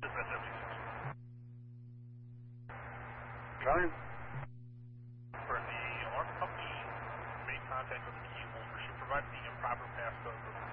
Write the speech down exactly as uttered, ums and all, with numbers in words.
Trying? For the alarm company made contact with the key holder. She provided the improper passcode